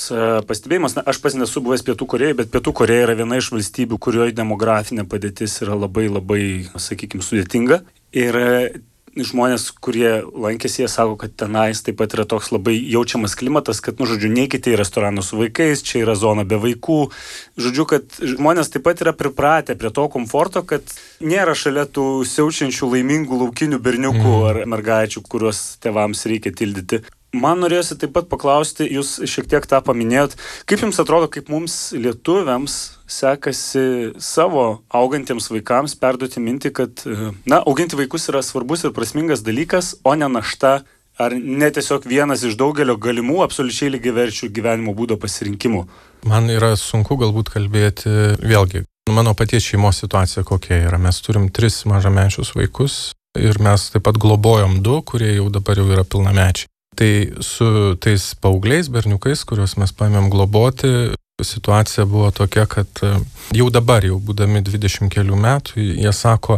pastebėjimas. Aš pats nesu buvęs Pietų Korėjoje, bet Pietų Korėja yra viena iš valstybių, kurioje demografinė padėtis yra labai, sakykime, sudėtinga. Ir žmonės, kurie lankėsi, jie sako, kad tenais taip pat yra toks labai jaučiamas klimatas, kad, neikite į restoraną su vaikais, čia yra zona be vaikų. Žodžiu, kad žmonės taip pat yra pripratę prie to komforto, kad nėra šalia tų siaučiančių laimingų laukinių berniukų ar mergaičių, kuriuos tėvams reikia tildyti. Man norėjosi taip pat paklausti, jūs šiek tiek tą paminėjot, kaip jums atrodo, kaip mums lietuviams sekasi savo augantiems vaikams perduoti mintį, kad, auginti vaikus yra svarbus ir prasmingas dalykas, o ne našta, ar ne tiesiog vienas iš daugelio galimų absoliučiai lygiaverčių gyvenimo būdo pasirinkimų. Man yra sunku galbūt kalbėti, vėlgi, mano paties šeimos situacija kokia yra. Mes turim 3 mažamečius vaikus ir mes taip pat globojom 2, kurie jau dabar jau yra pilnamečiai. Tai su tais paaugliais, berniukais, kuriuos mes paėmėm globoti, situacija buvo tokia, kad jau dabar, jau būdami 20 kelių metų, jie sako,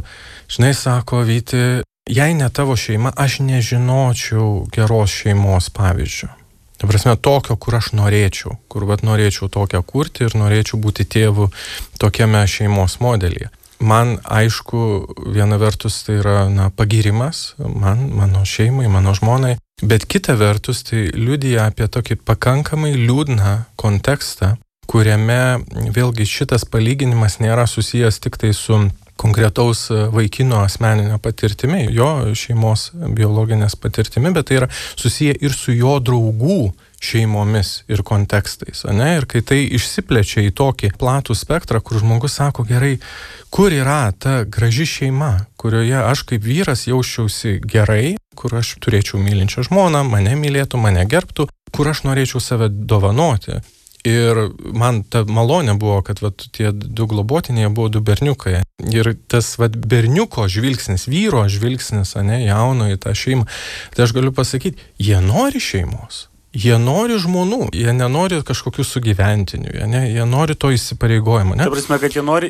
Vyti, jei ne tavo šeima, aš nežinočiau geros šeimos pavyzdžio. Ta prasme, tokio, kur aš norėčiau, norėčiau tokią kurti ir norėčiau būti tėvu tokiame šeimos modelyje. Man, aišku, viena vertus tai yra pagyrimas mano šeimai, mano žmonai, bet kita vertus tai liudija apie tokį pakankamai liūdną kontekstą, kuriame vėlgi šitas palyginimas nėra susijęs tik tai su konkretaus vaikino asmeninė patirtimi, jo šeimos biologinės patirtimi, bet tai yra susiję ir su jo draugų šeimomis ir kontekstais, Ir kai tai išsiplečia į tokį platų spektrą, kur žmogus sako, gerai, kur yra ta graži šeima, kurioje aš kaip vyras jausčiausi gerai, kur aš turėčiau mylinčią žmoną, mane mylėtų, mane gerbtų, kur aš norėčiau save dovanoti. Ir man ta malonė buvo, kad tie 2 globotiniai buvo 2 berniukai. Ir tas berniuko žvilgsnis, vyro žvilgsnis, jauno į tą šeimą, tai aš galiu pasakyti, jie nori šeimos. Jie nori žmonų, jie nenori kažkokių sugyventinių, jie nori to įsipareigojimo. Ta prasme, kad jie nori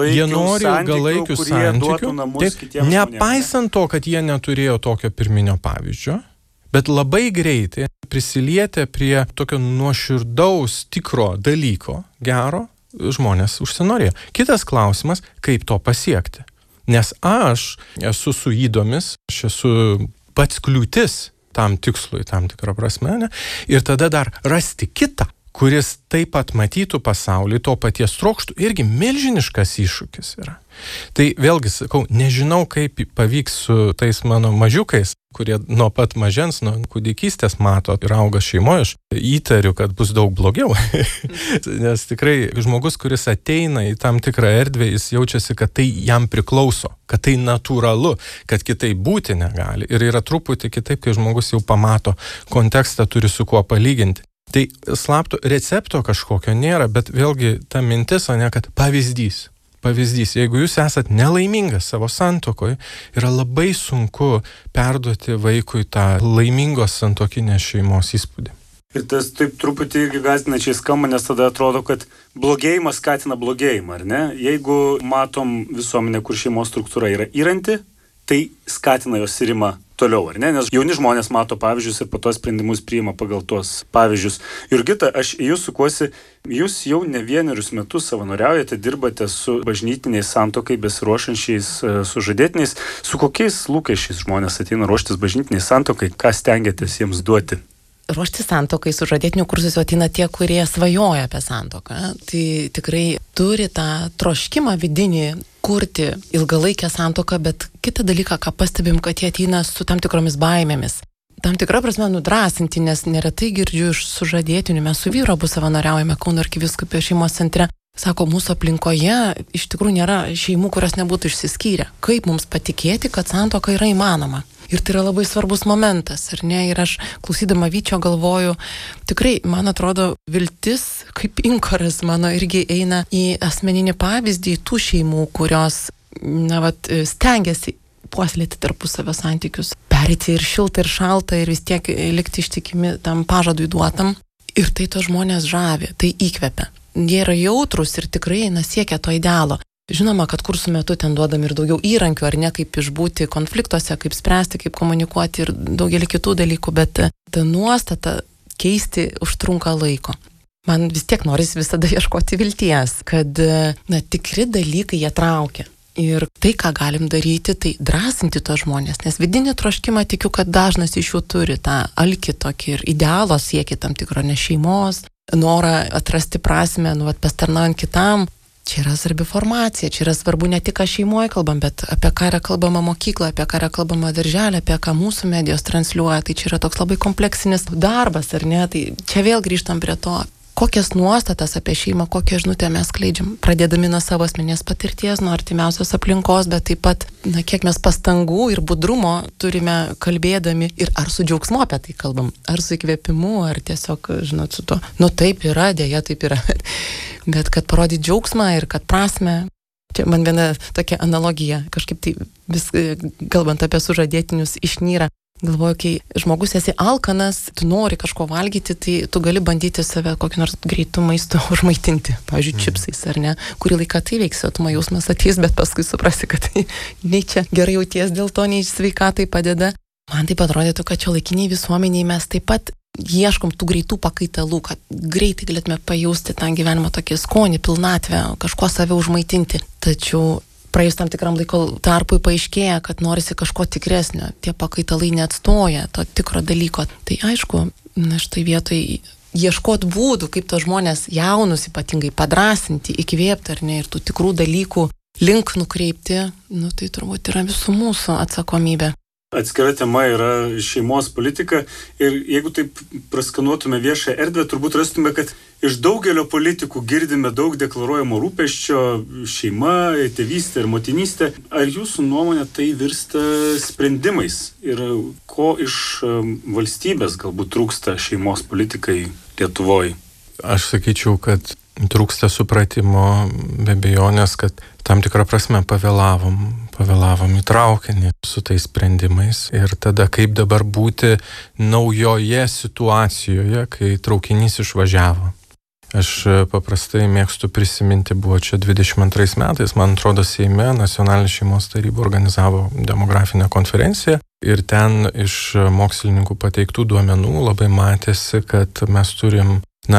ilgalaikių santykių, taip, nepaisant to, kad jie neturėjo tokio pirminio pavyzdžio, bet labai greitai prisilietę prie tokio nuoširdaus, tikro dalyko, gero, žmonės užsinorėjo. Kitas klausimas, kaip to pasiekti. Nes aš esu su ydomis, aš esu pats kliūtis tam tikslui, tam tikrą prasme, ir tada dar rasti kitą, kuris taip pat matytų pasaulį, to paties trokštų, irgi milžiniškas iššūkis yra. Tai vėlgi sakau, nežinau, kaip pavyks su tais mano mažiukais, kurie nuo pat mažens, nuo kūdikystės mato ir auga šeimoje, aš įtariu, kad bus daug blogiau. Nes tikrai žmogus, kuris ateina į tam tikrą erdvę, jis jaučiasi, kad tai jam priklauso, kad tai natūralu, kad kitaip būti negali. Ir yra truputį kitaip, kai žmogus jau pamato kontekstą, turi su kuo palyginti. Tai slapto recepto kažkokio nėra, bet vėlgi ta mintis, kad pavyzdys. Jeigu jūs esat nelaimingas savo santuokoje, yra labai sunku perduoti vaikui tą laimingos santuokinės šeimos įspūdį. Ir tas taip truputį irgi gąsdinačiai skamba, nes tada atrodo, kad blogėjimas skatina blogėjimą, ar ne? Jeigu matom visuomenę, kur šeimos struktūra yra yranti, tai skatina jos irimą toliau, ar ne? Nes jauni žmonės mato pavyzdžius ir po to sprendimus priima pagal tuos pavyzdžius. Jurgita, aš į jūs sukuosi, jūs jau ne vienerius metus savanoriaujate, dirbate su bažnytiniais santuokai besiruošiančiais sužadėtiniais. Su kokiais lūkesčiais žmonės ateina ruoštis bažnytiniai santuokai? Ką stengiatės jiems duoti? Ruošti santuokai sužadėtinių kursus ateina tie, kurie svajoja apie santuoką. Tai tikrai turi tą troškimą vidinį kurti ilgalaikę santuoką, bet kitą dalyką, ką pastebim, kad jie ateina su tam tikromis baimėmis. Tam tikra prasme nudrasinti, nes neretai girdžiu iš sužadėtinių, mes su vyru abu savanoriaujame Kauno arkivyskupijos šeimos centre. Sako, mūsų aplinkoje iš tikrųjų nėra šeimų, kurios nebūtų išsiskyrę. Kaip mums patikėti, kad santuoka yra įmanoma? Ir tai yra labai svarbus momentas, ar ne? Ir aš klausydama Vyčio galvoju, tikrai, man atrodo, viltis, kaip inkaras mano, irgi eina į asmeninį pavyzdį tų šeimų, kurios, stengiasi puoselėti tarpusavio santykius, pereiti ir šiltą, ir šaltą, ir vis tiek likti ištikimi tam pažadui duotam. Ir tai tos žmonės žavi, tai įkvepia. Jie yra jautrus ir tikrai siekia to idealo. Žinoma, kad kursų metu ten duodam ir daugiau įrankių, ar ne, kaip išbūti konfliktuose, kaip spręsti, kaip komunikuoti ir daugelį kitų dalykų, bet ta nuostata keisti užtrunka laiko. man vis tiek norisi visada ieškoti vilties, kad tikri dalykai jie traukia. Ir tai, ką galim daryti, tai drąsinti tos žmonės, nes vidinį troškimą tikiu, kad dažnas iš jų turi tą alkį tokį ir idealo siekį tam tikro ne šeimos, norą atrasti prasmę, pastarnaujant kitam. Čia yra svarbi formacija, čia yra svarbu ne tik šeimoje kalbam, bet apie ką yra kalbama mokykla, apie ką yra kalbama darželė, apie ką mūsų medijos transliuoja. Tai čia yra toks labai kompleksinis darbas, ar ne? Tai čia vėl grįžtam prie to. Kokias nuostatas apie šeimą, kokią žinutę mes skleidžiam, pradėdami nuo savo asmeninės patirties, nuo artimiausios aplinkos, bet taip pat, kiek mes pastangų ir budrumo turime kalbėdami ir ar su džiaugsmu apie tai kalbam, ar su įkvėpimu, ar tiesiog, su to, taip yra, dėja taip yra, bet kad parodyti džiaugsmą ir kad prasme. Čia man viena tokia analogija, kažkaip tai vis kalbant apie sužadėtinius išnyra. Galvoju, kai žmogus esi alkanas, tu nori kažko valgyti, tai tu gali bandyti save kokį nors greitų maistų užmaitinti, pavyzdžiui, čipsais ar ne, kurį laiką tai veiks, o tu jausmas ateis, bet paskui suprasi, kad tai nei čia gerai jauties dėl to, nei sveikatai padeda. Man taip atrodytų, kad čia laikiniai visuomeniai mes taip pat ieškom tų greitų pakaitalų, kad greitai galėtume pajausti tą gyvenimą tokį skonį, pilnatvę, kažko save užmaitinti. Tačiau praėjus tam tikram laiko tarpui paaiškėja, kad norisi kažko tikresnio. Tie pakaitalai neatstoja to tikro dalyko. Tai aišku, štai vietoj ieškot būdų, kaip tos žmonės jaunus ypatingai padrasinti, įkvėpti ar ne, ir tų tikrų dalykų link nukreipti, tai turbūt yra visų mūsų atsakomybė. Atskira tema yra šeimos politika ir jeigu taip praskanuotume viešą erdvę, turbūt rastume, kad iš daugelio politikų girdime daug deklaruojamo rūpesčio šeima, tėvystė ir motinystė. Ar jūsų nuomonė tai virsta sprendimais ir ko iš valstybės galbūt trūksta šeimos politikai Lietuvoje? Aš sakyčiau, kad trūksta supratimo, be abejonės, kad tam tikrą prasme pavėlavom į traukinį su tais sprendimais ir tada kaip dabar būti naujoje situacijoje, kai traukinys išvažiavo. Aš paprastai mėgstu prisiminti, buvo čia 22 metais, man atrodo, Seime Nacionalinė šeimos taryba organizavo demografinę konferenciją ir ten iš mokslininkų pateiktų duomenų labai matėsi, kad mes turim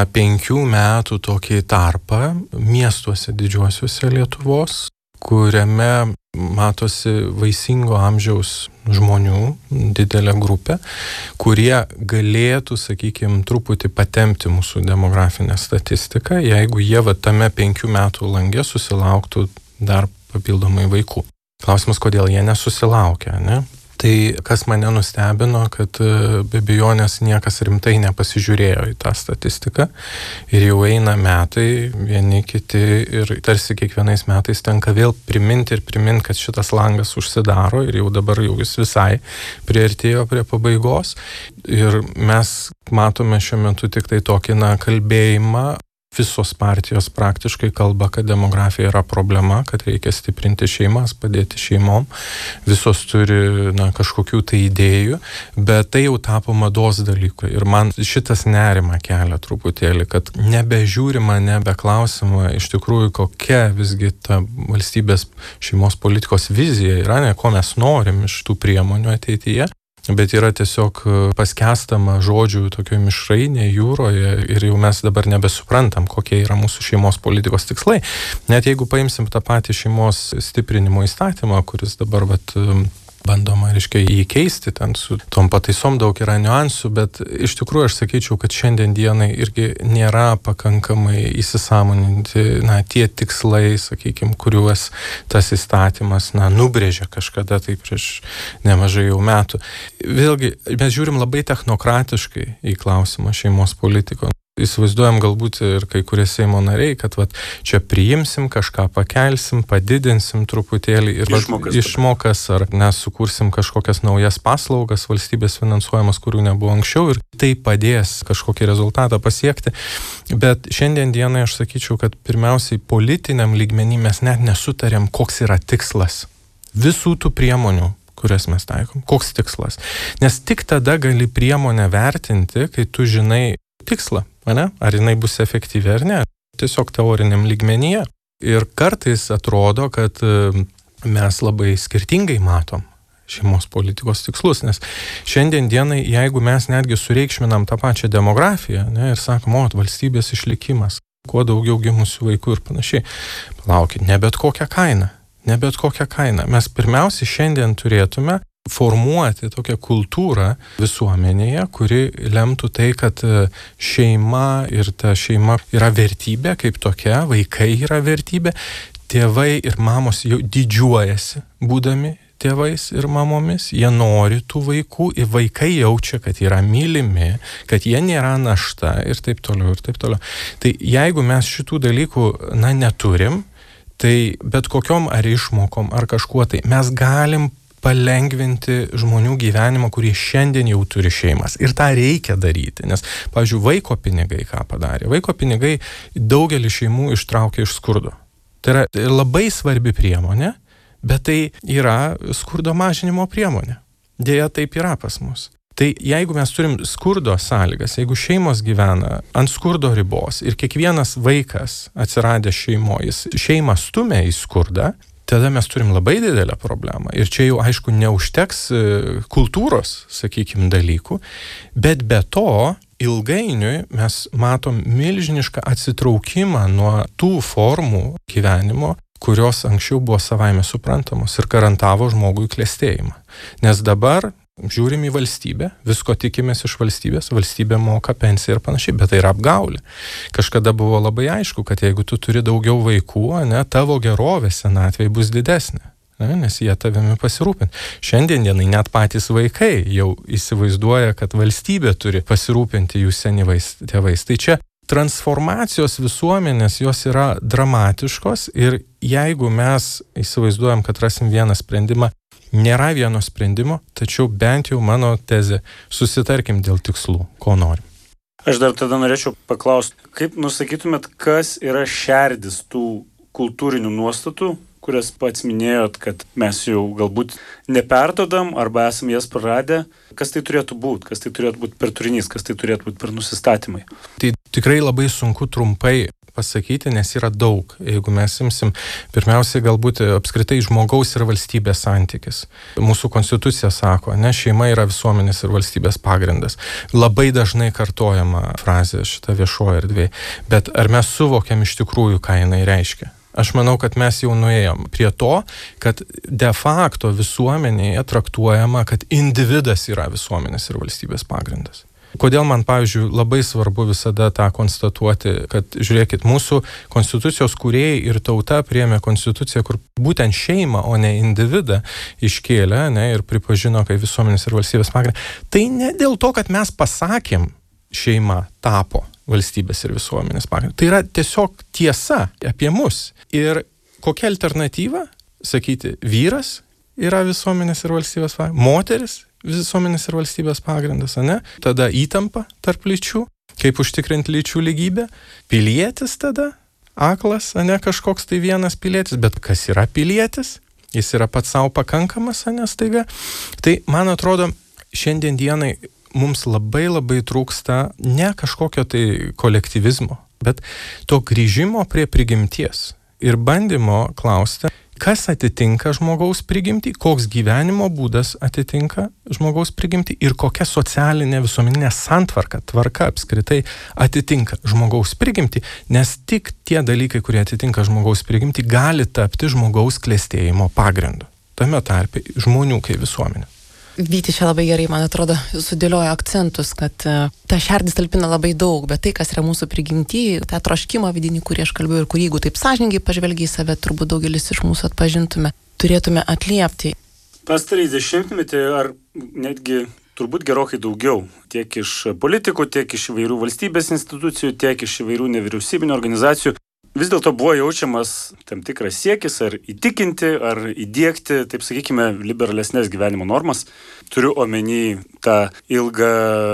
5 metų tokį tarpą miestuose didžiuosiuose Lietuvos, kuriame matosi vaisingo amžiaus žmonių, didelė grupė, kurie galėtų, sakykime, truputį patempti mūsų demografinę statistiką, jeigu jie tame 5 metų lange susilauktų dar papildomai vaikų. Klausimas, kodėl jie nesusilaukia, ne? Tai kas mane nustebino, kad be abejonės niekas rimtai nepasižiūrėjo į tą statistiką ir jau eina metai, vieni kiti ir tarsi kiekvienais metais tenka vėl priminti, kad šitas langas užsidaro ir jau dabar jau jis visai priartėjo prie pabaigos ir mes matome šiuo metu tik tai tokį kalbėjimą. Visos partijos praktiškai kalba, kad demografija yra problema, kad reikia stiprinti šeimas, padėti šeimom. Visos turi kažkokių tai idėjų, bet tai jau tapo mados dalykai. Ir man šitas nerima kelia truputėlį, kad nebežiūrima, nebeklausima iš tikrųjų, kokia visgi ta valstybės šeimos politikos vizija yra, ko mes norim iš tų priemonių ateityje. Bet yra tiesiog paskęstama žodžių tokio mišrainė jūroje ir jau mes dabar nebesuprantam, kokie yra mūsų šeimos politikos tikslai. Net jeigu paimsim tą patį šeimos stiprinimo įstatymą, kuris dabar bandoma, jį keisti, ten su tom pataisom daug yra niuansų, bet iš tikrųjų aš sakyčiau, kad šiandien dienai irgi nėra pakankamai įsisąmoninti, tie tikslai, sakykime, kuriuos tas įstatymas, nubrėžė kažkada tai prieš nemažai jau metų. Vėlgi, mes žiūrim labai technokratiškai į klausimą šeimos politikos. Įsivaizduojam galbūt ir kai kurie Seimo nariai, kad čia priimsim, kažką pakelsim, padidinsim truputėlį ir išmokas ar sukursim kažkokias naujas paslaugas valstybės finansuojamas, kurių nebuvo anksčiau ir tai padės kažkokį rezultatą pasiekti. Bet šiandien dienai aš sakyčiau, kad pirmiausiai politiniam lygmenį mes net nesutarėm, koks yra tikslas visų tų priemonių, kurias mes taikom. Koks tikslas? Nes tik tada gali priemonę vertinti, kai tu žinai tikslą. Ar jinai bus efektyvi ar ne, tiesiog teoriniam lygmenyje. Ir kartais atrodo, kad mes labai skirtingai matom šeimos politikos tikslus, nes šiandien dienai, jeigu mes netgi sureikšminam tą pačią demografiją, ne, ir sakom, valstybės išlikimas, kuo daugiau gimusių vaikų ir panašiai, palaukit, ne bet kokią kainą. Mes pirmiausia šiandien turėtume formuoti tokią kultūrą visuomenėje, kuri lemtų tai, kad šeima ir ta šeima yra vertybė kaip tokia, vaikai yra vertybė, tėvai ir mamos jau didžiuojasi būdami tėvais ir mamomis, jie nori tų vaikų ir vaikai jaučia, kad yra mylimi, kad jie nėra našta ir taip toliau. Tai jeigu mes šitų dalykų, neturim, tai bet kokiom ar išmokom ar kažkuo tai mes galim palengvinti žmonių gyvenimą, kurie šiandien jau turi šeimas. Ir tą reikia daryti, nes, pavyzdžiui, vaiko pinigai ką padarė? Vaiko pinigai daugelį šeimų ištraukė iš skurdo. Tai yra labai svarbi priemonė, bet tai yra skurdo mažinimo priemonė. Deja, taip yra pas mus. Tai jeigu mes turim skurdo sąlygas, jeigu šeimos gyvena ant skurdo ribos ir kiekvienas vaikas atsiradęs šeimoje, šeimą stumia į skurdą, tada mes turim labai didelę problemą. Ir čia jau, aišku, neužteks kultūros, sakykime, dalykų, bet be to ilgainiui mes matom milžinišką atsitraukimą nuo tų formų gyvenimo, kurios anksčiau buvo savaime suprantamos ir garantavo žmogui klestėjimą. Nes dabar žiūrim į valstybę, visko tikimės iš valstybės, valstybė moka pensiją ir panašiai, bet tai yra apgaulė. Kažkada buvo labai aišku, kad jeigu tu turi daugiau vaikų, tavo gerovė senatvėje bus didesnė, nes jie tavimi pasirūpint. Šiandien dienai net patys vaikai jau įsivaizduoja, kad valstybė turi pasirūpinti jų senyvais tėvais. Tai čia transformacijos visuomenės, jos yra dramatiškos ir jeigu mes įsivaizduojam, kad rasim vieną sprendimą, nėra vieno sprendimo, tačiau bent jau mano tezė, susitarkim dėl tikslų, ko norim. Aš dar tada norėčiau paklausti, kaip nusakytumėt, kas yra šerdis tų kultūrinių nuostatų, kurias pats minėjot, kad mes jau galbūt neperdodam arba esam jas praradę. Kas tai turėtų būti? Kas tai turėtų būti per turinys? Kas tai turėtų būti per nusistatymai? Tai tikrai labai sunku trumpai pasakyti, nes yra daug. Jeigu mes imsim, pirmiausiai galbūt apskritai žmogaus ir valstybės santykis. Mūsų konstitucija sako, šeima yra visuomenės ir valstybės pagrindas. Labai dažnai kartojama frazė šita viešoje erdvėje. Bet ar mes suvokiam iš tikrųjų, ką jinai reiškia? Aš manau, kad mes jau nuėjom prie to, kad de facto visuomenėje traktuojama, kad individas yra visuomenės ir valstybės pagrindas. Kodėl man, pavyzdžiui, labai svarbu visada tą konstatuoti, kad, žiūrėkit, mūsų konstitucijos kūrėjai ir tauta priėmė konstituciją, kur būtent šeimą, o ne individą iškėlė, ir pripažino kaip visuomenės ir valstybės pagrindą. Tai ne dėl to, kad mes pasakėm, šeima tapo valstybės ir visuomenės pagrindu. Tai yra tiesiog tiesa apie mus. Ir kokia alternatyva? Sakyti, vyras yra visuomenės ir valstybės pagrindas, moteris visuomenės ir valstybės pagrindas, Tada įtampa tarp lyčių, kaip užtikrinti lyčių lygybę, pilietis tada, aklas, kažkoks tai vienas pilietis, bet kas yra pilietis? Jis yra pats savo pakankamas, staiga. Tai, man atrodo, šiandien dienai mums labai trūksta ne kažkokio tai kolektyvizmo, bet to grįžimo prie prigimties ir bandymo klausti, kas atitinka žmogaus prigimtį, koks gyvenimo būdas atitinka žmogaus prigimtį ir kokia socialinė visuomeninė santvarka, tvarka apskritai atitinka žmogaus prigimtį, nes tik tie dalykai, kurie atitinka žmogaus prigimtį, gali tapti žmogaus klestėjimo pagrindu. Tame tarpe žmonių kaip visuomenė. Vyti čia labai gerai, man atrodo, sudėliojo akcentus, kad ta šerdis talpina labai daug, bet tai, kas yra mūsų prigimty, tą troškimą vidinį, kurį aš kalbėjau ir kurį, jeigu taip sąžiningai pažvelgia į save, turbūt daugelis iš mūsų atpažintume, turėtume atliepti. Pastarąjį dešimtmetį ar netgi turbūt gerokai daugiau, tiek iš politikų, tiek iš įvairių valstybės institucijų, tiek iš įvairių nevyriausybinių organizacijų, vis dėlto buvo jaučiamas tam tikras siekis ar įtikinti, ar įdiegti, taip sakykime, liberalesnės gyvenimo normas. Turiu omeny tą ilgą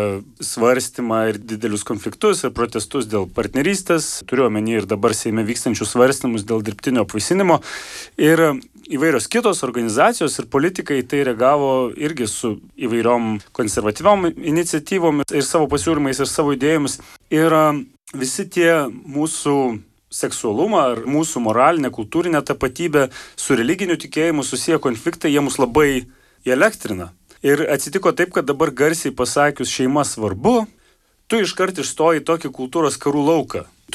svarstymą ir didelius konfliktus ir protestus dėl partnerystės. Turiu omeny ir dabar Seime vykstančius svarstymus dėl dirbtinio apvaisinimo. Ir įvairios kitos organizacijos ir politikai tai reagavo irgi su įvairiom konservatyviom iniciatyvom ir savo pasiūlymais ir savo idėjomis. Ir visi tie mūsų seksualumą ar mūsų moralinę, kultūrinę tapatybę su religiniu tikėjimu susiję konfliktai, jie mus labai įelektrina. Ir atsitiko taip, kad dabar garsiai pasakius šeima svarbu, tu iškart išstoji tokį kultūros karų lauką.